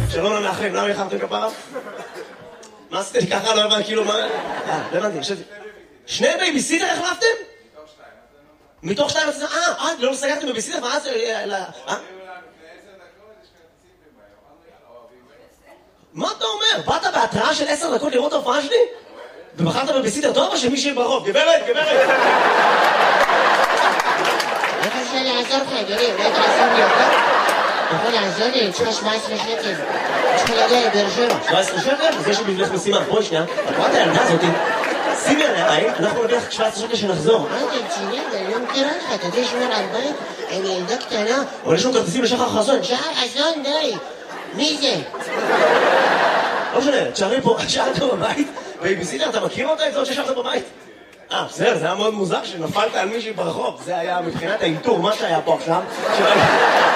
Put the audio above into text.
שלום למאחרים, למה יחרתם כפרה? מה עשיתם לי ככה? לא הבנתי, כאילו מה... לא הבנתי, חשבתי. שני בייביסיטר החלפתם? מתוך שתיים? לא סגרתם בייביסיטר? מה זה... מה אתה אומר? באת בהתראה של 10 דקות לראות ההופעה שלי? ובחרת בבייביסיטר טוב או שמישהי ברחוב? גברת! איך אפשר לעזור לך, אדוני? אולי תעזור לי יותר? אתה יכול לעזור לי? אני צריכה 17 שקל. צריכה להגיע לבאר שבע. 17 שקל? אז יש לי בשבילך משימה. בואי שנייה, את רואה את הילדה הזאתי? שימי עליה עין, אנחנו נביא לך 17 שקל שנחזור. מה אתה רציני? אני לא מכירה לך. אתה יודע לשמור על בית? אני ילדה קטנה. אבל יש לנו כרטיסים לשחר חסון. שחר חסון, די. מי זה? לא משנה, תשארי פה, שאלת בבית, בייביסיטר, אתה מכיר אותה? את זאת ששארת בבית? בסדר, זה היה מאוד מוזר שנפלת על מישהי ברחוב. זה היה מבחינת האיתור, מה שהיה פה עכשיו.